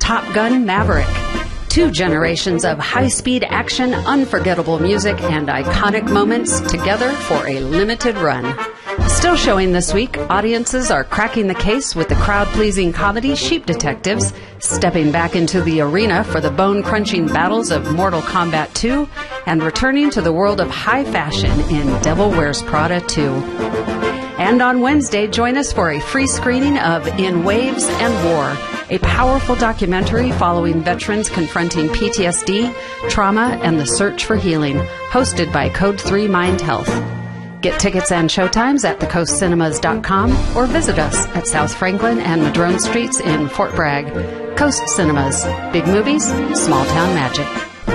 Top Gun: Maverick. 2 generations of high-speed action, unforgettable music, and iconic moments together for a limited run. Still showing this week, audiences are cracking the case with the crowd-pleasing comedy Sheep Detectives, stepping back into the arena for the bone-crunching battles of Mortal Kombat 2, and returning to the world of high fashion in Devil Wears Prada 2. And on Wednesday, join us for a free screening of In Waves and War, a powerful documentary following veterans confronting PTSD, trauma, and the search for healing, hosted by Code 3 Mind Health. Get tickets and showtimes at thecoastcinemas.com or visit us at South Franklin and Madrone Streets in Fort Bragg. Coast Cinemas. Big movies, small town magic.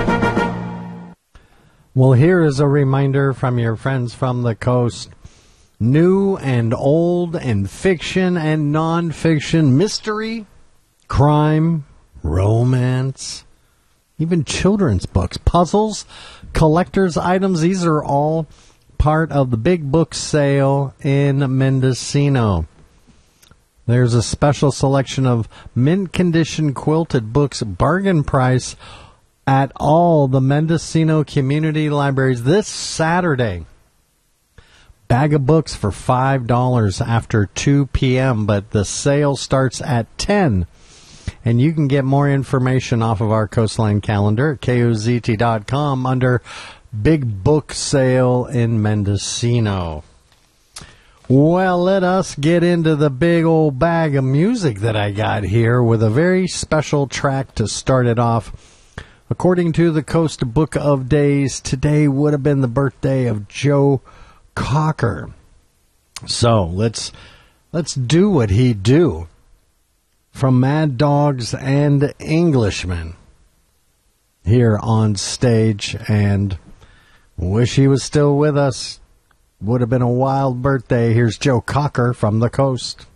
Well, here is a reminder from your friends from the coast. New and old and fiction and non-fiction, mystery, crime, romance, even children's books, puzzles, collector's items. These are all part of the big book sale in Mendocino. There's a special selection of mint condition quilted books, bargain price at all the Mendocino community libraries this Saturday. Bag of books for $5 after 2 p.m., but the sale starts at 10. And you can get more information off of our Coastline calendar at KOZT.com under Big Book Sale in Mendocino. Well, let us get into the big old bag of music that I got here with a very special track to start it off. According to the Coast Book of Days, today would have been the birthday of Joe Cocker. So let's do what he do. From Mad Dogs and Englishmen here on stage, and wish he was still with us. Would have been a wild birthday. Here's Joe Cocker from the coast.